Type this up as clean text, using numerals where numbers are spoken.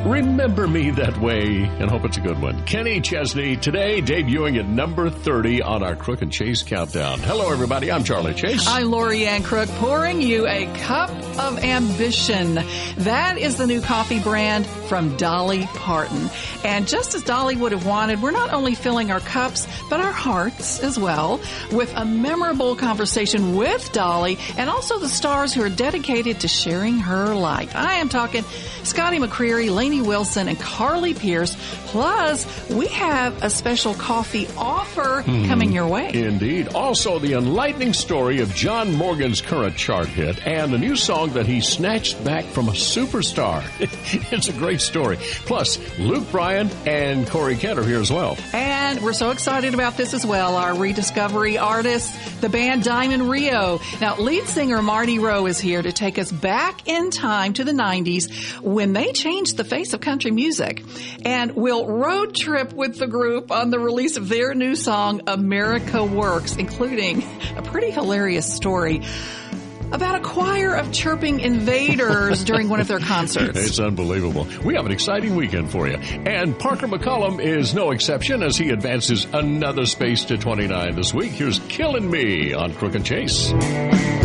Remember Me That Way, and hope it's a good one. Kenny Chesney, today debuting at number 30 on our Crook and Chase Countdown. Hello, everybody. I'm Charlie Chase. I'm Lori Ann Crook, pouring you a cup of ambition. That is the new coffee brand from Dolly Parton. And just as Dolly would have wanted, we're not only filling our cups, but our hearts as well, with a memorable conversation with Dolly and also the stars who are dedicated to sharing her light. I am talking Scotty McCreery, Lainey Wilson, and Carly Pierce. Plus, we have a special coffee offer coming your way. Indeed. Also, the enlightening story of John Morgan's current chart hit and a new song that he snatched back from a superstar. It's a great story. Plus, Luke Bryan and Corey Kent are here as well. And we're so excited about this as well. Our rediscovery artists, the band Diamond Rio. Now, lead singer Marty Rowe is here to take us back in time to the 90s when they changed the face of country music. And we'll road trip with the group on the release of their new song, America Works, including a pretty hilarious story about a choir of chirping invaders during one of their concerts. It's unbelievable. We have an exciting weekend for you. And Parker McCollum is no exception as he advances another space to 29 this week. Here's Killin' Me on Crook and Chase.